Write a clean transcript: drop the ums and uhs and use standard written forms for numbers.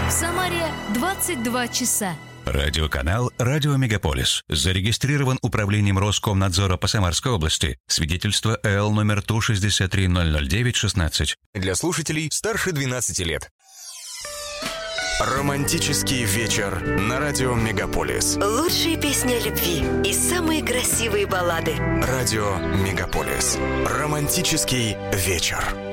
В Самаре 22 часа. Радиоканал «Радио Мегаполис». Зарегистрирован Управлением Роскомнадзора по Самарской области. Свидетельство ЭЛ номер 163-009-16. Для слушателей старше 12 лет. Романтический вечер на радио Мегаполис. Лучшие песни о любви и самые красивые баллады. Радио Мегаполис. Романтический вечер.